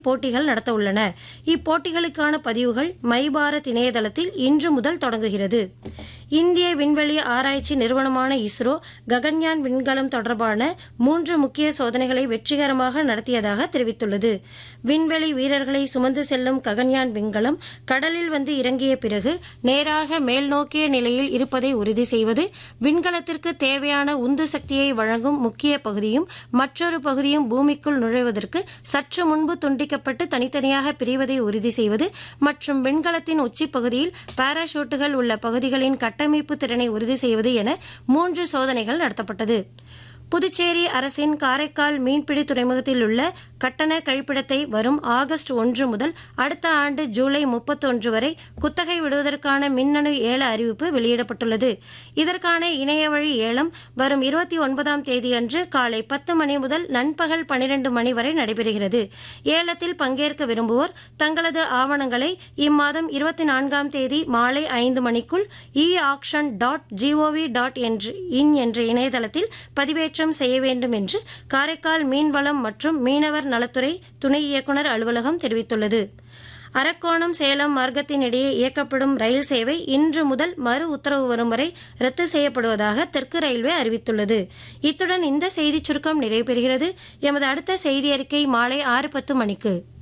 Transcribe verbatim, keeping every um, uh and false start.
போட்டிகள் நடத்த உள்ளன. இப்போட்டிகளுக்கான பதிவுகள் மை பாரத் இணையதளத்தில் இன்று முதல் தொடங்குகிறது. இந்திய விண்வெளி ஆராய்ச்சி நிறுவனமான இஸ்ரோ ககன்யான் விண்கலம் தொடர்பான மூன்று முக்கிய சோதனைகளை வெற்றிகரமாக நடத்தியதாக தெரிவித்துள்ளது. விண்வெளி வீரர்களை சுமந்து செல்லும் ககன்யான் விண்கலம் கடலில் வந்து இறங்கிய பிறகு நேராக மேல்நோக்கிய நிலையில் இருப்பதை உறுதி செய்வது, விண்கலத்திற்கு தேவையான உந்து சக்தியை வழங்கும் முக்கிய பகுதியும் மற்றொரு பகுதியும் பூமிக்குள் நுழைவதற்கு சற்று முன்பு துண்டிக்கப்பட்டு தனித்தனியாக பிரிவதை உறுதி செய்வது மற்றும் விண்கலத்தின் உச்சிப்பகுதியில் பாராசூட்டுகள் உள்ள பகுதிகளின் கட்டமைப்பு திறனை உறுதி செய்வது என மூன்று சோதனைகள் நடத்தப்பட்டது. புதுச்சேரி அரசின் காரைக்கால் மீன்பிடி துறைமுகத்தில் உள்ள கட்டண கழிப்பிடத்தை வரும் ஆகஸ்ட் ஒன்று முதல் அடுத்த ஆண்டு ஜூலை முப்பத்தொன்று வரை குத்தகை விடுவதற்கான மின்னணு ஏல அறிவிப்பு வெளியிடப்பட்டுள்ளது. இதற்கான இணையவழி ஏலம் வரும் இருபத்தி ஒன்பதாம் தேதியன்று காலை பத்து மணி முதல் நண்பகல் பனிரெண்டு மணி வரை நடைபெறுகிறது. ஏலத்தில் பங்கேற்க விரும்புவோர் தங்களது ஆவணங்களை இம்மாதம் இருபத்தி நான்காம் தேதி மாலை ஐந்து மணிக்குள் இ action dot gov dot in என்ற இணையதளத்தில் பதிவேற்ற செய்ய வேண்டும் என்று காரைக்கால் மீன்வளம் மற்றும் மீனவர் நலத்துறை துணை இயக்குநர் அலுவலகம் தெரிவித்துள்ளது. அரக்கோணம் சேலம் மார்க்கத்தின் இடையே இயக்கப்படும் ரயில் சேவை இன்று முதல் மறு உத்தரவு வரும் வரை ரத்து செய்யப்படுவதாக தெற்கு ரயில்வே அறிவித்துள்ளது. இத்துடன் இந்த செய்திச் சுருக்கம் நிறைவு பெறுகிறது. எமது அடுத்த செய்தி அறிக்கை மாலை ஆறு பத்து மணிக்கு.